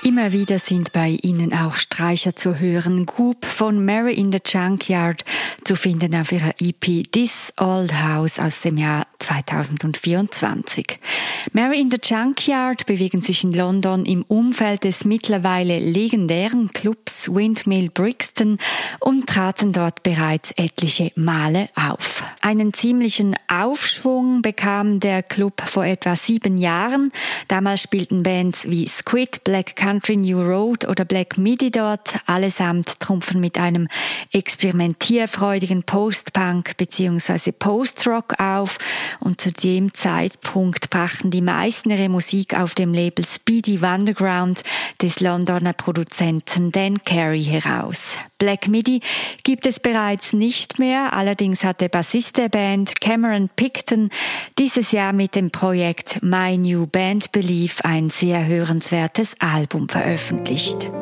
Immer wieder sind bei ihnen auch Streicher zu hören. Goop von Mary in the Junkyard zu finden auf ihrer EP This Old House aus dem Jahr 2024. Mary in the Junkyard bewegen sich in London im Umfeld des mittlerweile legendären Clubs Windmill Brixton und traten dort bereits etliche Male auf. Einen ziemlichen Aufschwung bekam der Club vor etwa 7 Jahren. Damals spielten Bands wie Squid, Black Country New Road oder Black Midi dort. Allesamt trumpfen mit einem experimentierfreudigen Post-Punk bzw. Post-Rock auf. Und zu dem Zeitpunkt brachten die meisten ihre Musik auf dem Label Speedy Wonderground des Londoner Produzenten Dan Carey heraus. Black Midi gibt es bereits nicht mehr, allerdings hat der Bassist der Band Cameron Picton dieses Jahr mit dem Projekt My New Band Belief ein sehr hörenswertes Album veröffentlicht.